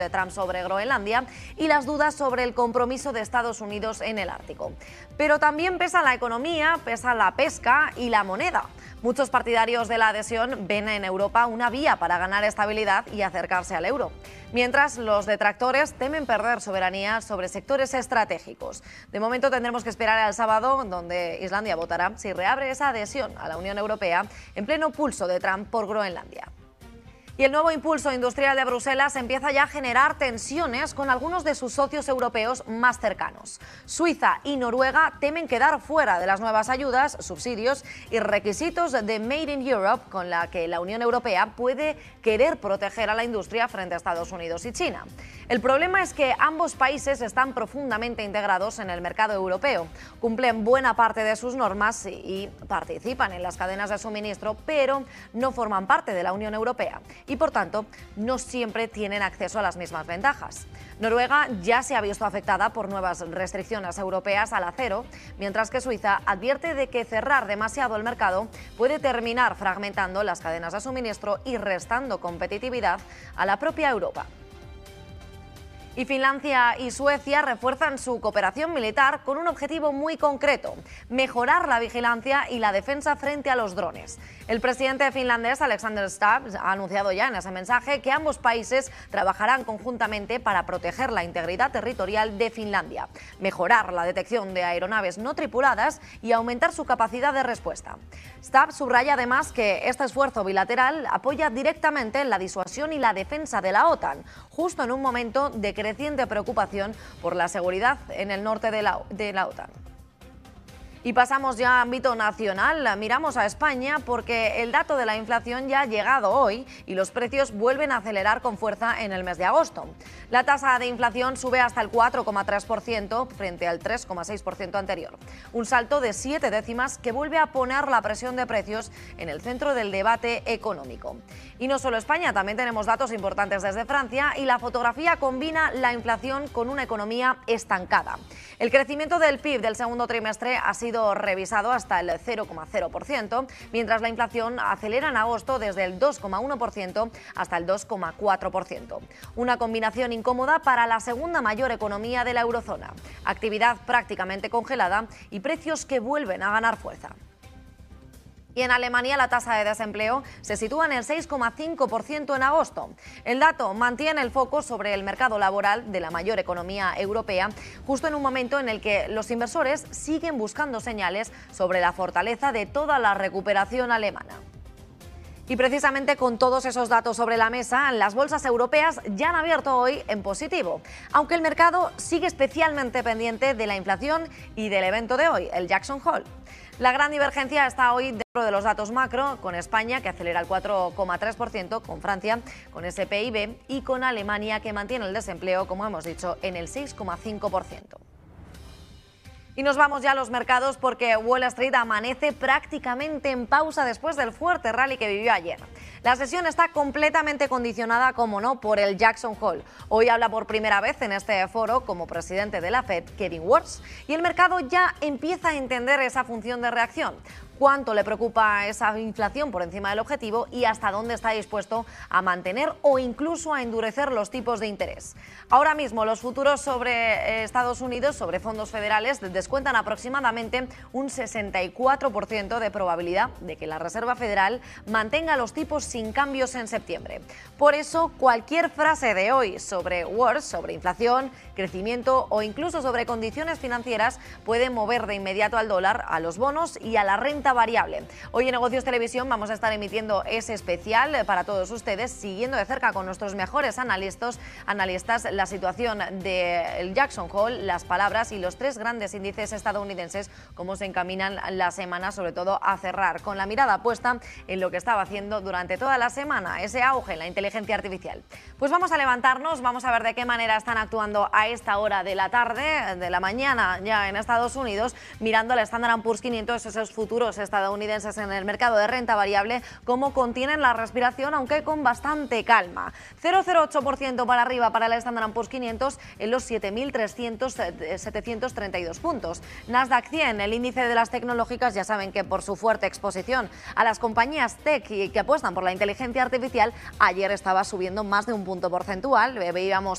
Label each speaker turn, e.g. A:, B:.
A: de Trump sobre Groenlandia y las dudas sobre el compromiso de Estados Unidos en el Ártico. Pero también pesa la economía, pesa la pesca y la moneda. Muchos partidarios de la adhesión ven en Europa una vía para ganar estabilidad y acercarse al euro, mientras los detractores temen perder soberanía sobre sectores estratégicos. De momento tendremos que esperar al sábado, donde Islandia votará si reabre esa adhesión a la Unión Europea en pleno pulso de Trump por Groenlandia. Y el nuevo impulso industrial de Bruselas empieza ya a generar tensiones con algunos de sus socios europeos más cercanos. Suiza y Noruega temen quedar fuera de las nuevas ayudas, subsidios y requisitos de Made in Europe con la que la Unión Europea puede querer proteger a la industria frente a Estados Unidos y China. El problema es que ambos países están profundamente integrados en el mercado europeo, cumplen buena parte de sus normas y participan en las cadenas de suministro, pero no forman parte de la Unión Europea y, por tanto, no siempre tienen acceso a las mismas ventajas. Noruega ya se ha visto afectada por nuevas restricciones europeas al acero, mientras que Suiza advierte de que cerrar demasiado el mercado puede terminar fragmentando las cadenas de suministro y restando competitividad a la propia Europa. Y Finlandia y Suecia refuerzan su cooperación militar con un objetivo muy concreto: mejorar la vigilancia y la defensa frente a los drones. El presidente finlandés Alexander Stubb ha anunciado ya en ese mensaje que ambos países trabajarán conjuntamente para proteger la integridad territorial de Finlandia, mejorar la detección de aeronaves no tripuladas y aumentar su capacidad de respuesta. Stubb subraya además que este esfuerzo bilateral apoya directamente la disuasión y la defensa de la OTAN, justo en un momento de creciente preocupación por la seguridad en el norte de la OTAN. Y pasamos ya a ámbito nacional, miramos a España porque el dato de la inflación ya ha llegado hoy y los precios vuelven a acelerar con fuerza en el mes de agosto. La tasa de inflación sube hasta el 4,3% frente al 3,6% anterior, un salto de 7 décimas que vuelve a poner la presión de precios en el centro del debate económico. Y no solo España, también tenemos datos importantes desde Francia y la fotografía combina la inflación con una economía estancada. El crecimiento del PIB del segundo trimestre ha sido revisado hasta el 0,0%, mientras la inflación acelera en agosto desde el 2,1% hasta el 2,4%. Una combinación incómoda para la segunda mayor economía de la eurozona. Actividad prácticamente congelada y precios que vuelven a ganar fuerza. Y en Alemania la tasa de desempleo se sitúa en el 6,5% en agosto. El dato mantiene el foco sobre el mercado laboral de la mayor economía europea, justo en un momento en el que los inversores siguen buscando señales sobre la fortaleza de toda la recuperación alemana. Y precisamente con todos esos datos sobre la mesa, las bolsas europeas ya han abierto hoy en positivo, aunque el mercado sigue especialmente pendiente de la inflación y del evento de hoy, el Jackson Hole. La gran divergencia está hoy dentro de los datos macro, con España, que acelera el 4,3%, con Francia, con ese PIB, y con Alemania, que mantiene el desempleo, como hemos dicho, en el 6,5%. Y nos vamos ya a los mercados porque Wall Street amanece prácticamente en pausa después del fuerte rally que vivió ayer. La sesión está completamente condicionada, como no, por el Jackson Hole. Hoy habla por primera vez en este foro como presidente de la Fed, Kevin Warsh, y el mercado ya empieza a entender esa función de reacción. Cuánto le preocupa esa inflación por encima del objetivo y hasta dónde está dispuesto a mantener o incluso a endurecer los tipos de interés. Ahora mismo los futuros sobre Estados Unidos, sobre fondos federales, descuentan aproximadamente un 64% de probabilidad de que la Reserva Federal mantenga los tipos sin cambios en septiembre. Por eso, cualquier frase de hoy sobre Warsh, sobre inflación, crecimiento o incluso sobre condiciones financieras puede mover de inmediato al dólar, a los bonos y a la renta variable. Hoy en Negocios Televisión vamos a estar emitiendo ese especial para todos ustedes, siguiendo de cerca con nuestros mejores analistas la situación del Jackson Hole, las palabras y los tres grandes índices estadounidenses, cómo se encaminan la semana, sobre todo a cerrar, con la mirada puesta en lo que estaba haciendo durante toda la semana, ese auge en la inteligencia artificial. Pues vamos a levantarnos, vamos a ver de qué manera están actuando a esta hora de la tarde, de la mañana ya en Estados Unidos, mirando al Standard & Poor's 500, esos futuros estadounidenses en el mercado de renta variable, cómo contienen la respiración, aunque con bastante calma. 0,08% para arriba para el Standard & Poor's 500 en los 7.732 puntos. Nasdaq 100, el índice de las tecnológicas, ya saben que por su fuerte exposición a las compañías tech y que apuestan por la inteligencia artificial, ayer estaba subiendo más de un punto porcentual. Veíamos